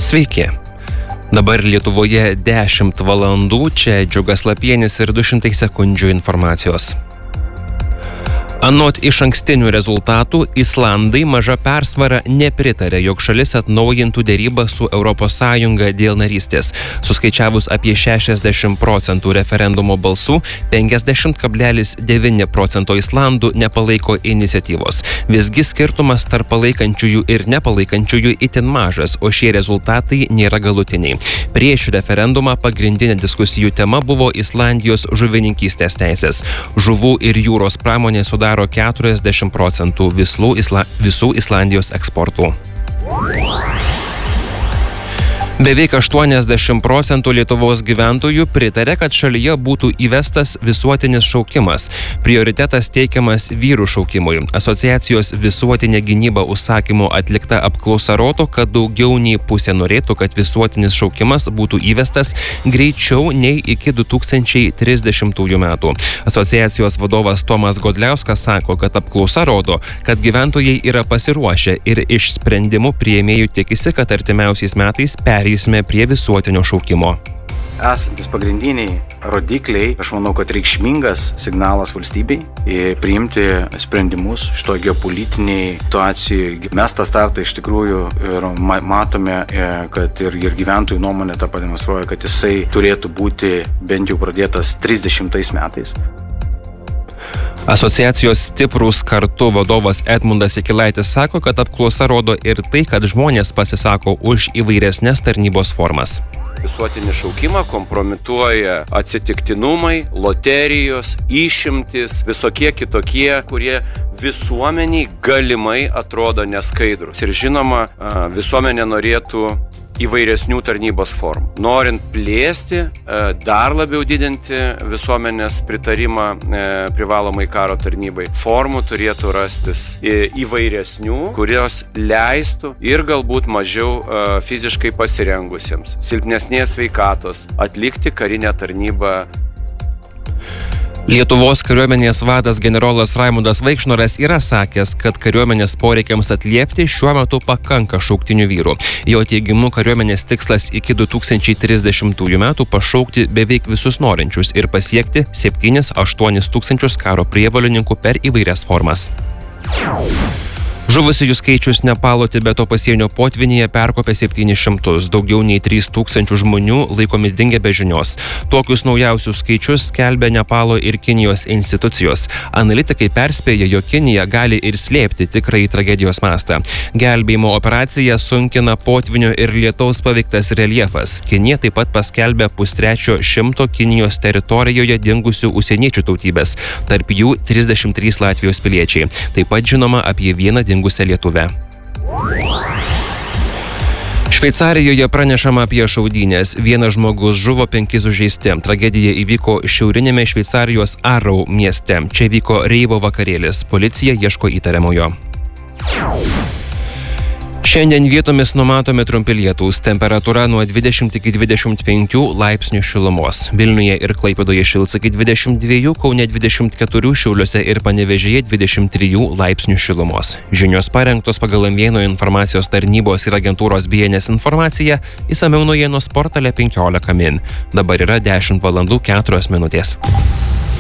Sveiki. Dabar Lietuvoje 10 valandų, čia Džiugas Lapienis ir 200 sekundžių informacijos. Anot išankstinių rezultatų, Islandai maža persvara nepritarė, jog šalis atnaujintų derybą su ES dėl narystės. Suskaičiavus apie 60% referendumo balsų, 50,9% Islandų nepalaiko iniciatyvos. Visgi skirtumas tarp palaikančiųjų ir nepalaikančiųjų itin mažas, o šie rezultatai nėra galutiniai. Prieš referendumą pagrindinė diskusijų tema buvo Islandijos žuvininkystės teisės. Žuvų ir jūros pramonė sudaro 40% visų Islandijos eksportų. Beveik 80% Lietuvos gyventojų pritarė, kad šalyje būtų įvestas visuotinis šaukimas. Prioritetas teikiamas vyrų šaukimui. Asociacijos Visuotinė gynyba užsakymu atlikta apklausa rodo, kad daugiau nei pusė norėtų, kad visuotinis šaukimas būtų įvestas greičiau nei iki 2030 metų. Asociacijos vadovas Tomas Godliauskas sako, kad apklausa rodo, kad gyventojai yra pasiruošę ir iš sprendimų priėmėjų tikisi, kad artimiausiais metais perėsime prie visuotinio šaukimo. Esantis pagrindiniai rodikliai, aš manau, kad reikšmingas signalas valstybei priimti sprendimus šito geopolitiniai situacijai. Mes tą startą iš tikrųjų ir matome, kad ir gyventojų nuomonė tą pademonstruoja, kad jisai turėtų būti bent jau pradėtas 30 metais. Asociacijos Stiprūs kartu vadovas Edmundas Jakilaitis sako, kad apklausa rodo ir tai, kad žmonės pasisako už įvairesnes tarnybos formas. Visuotinį šaukimą kompromituoja atsitiktinumai, loterijos, išimtis, visokie kitokie, kurie visuomeniai galimai atrodo neskaidrus. Ir žinoma, visuomenė norėtų įvairesnių tarnybos formų. Norint plėsti, dar labiau didinti visuomenės pritarimą privalomai karo tarnybai, formų turėtų rastis įvairesnių, kurios leistų ir galbūt mažiau fiziškai pasirengusiems, silpnesnės sveikatos atlikti karinę tarnybą. Lietuvos kariuomenės vadas generolas Raimundas Vaikšnoras yra sakęs, kad kariuomenės poreikiams atliepti šiuo metu pakanka šauktinių vyrų. Jo teigimu, kariuomenės tikslas iki 2030 metų pašaukti beveik visus norinčius ir pasiekti 7-8 tūkstančius karo prievolininkų per įvairias formas. Žuvusiųjų skaičius Nepalo Tibeto pasienio potvynyje perkopė 700, daugiau nei 3000 žmonių laikomi dingę be žinios. Tokius naujausius skaičius skelbia Nepalo ir Kinijos institucijos. Analitikai perspėja, jog Kinija gali ir slėpti tikrąjį tragedijos mastą. Gelbėjimo operaciją sunkina potvynio ir lietaus paveiktas reljefas. Kinija taip pat paskelbė 150 Kinijos teritorijoje dingusių užsieniečių tautybės, tarp jų 33 Latvijos piliečiai. Taip pat žinoma apie vieną dingusią lietuvę. Šveicarijoje pranešama apie šaudynes. Vienas žmogus žuvo, 5 sužeisti. Tragedija įvyko šiaurinėme Šveicarijos Aarau mieste. Čia vyko reivo vakarėlis. Policija ieško įtariamojo. Šiandien vietomis numatomi trumpi lietūs, temperatūra nuo 20 iki 25 laipsnių šilumos. Vilniuje ir Klaipėdoje šils iki 22, Kaune 24, Šiauliuose ir Panevėžyje 23 laipsnių šilumos. Žinios parengtos pagal M1 informacijos tarnybos ir agentūros BNS informaciją, išsamiau naujienos portale 15 min. Dabar yra 10 valandų 4 minutės.